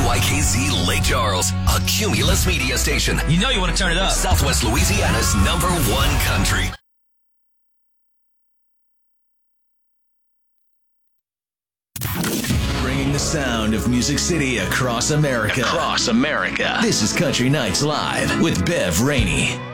WYKZ Lake Charles, a Cumulus media station. You know you want to turn it up. Southwest Louisiana's #1 country. Bringing the sound of Music City across America. This is Country Nights Live with Bev Rainey.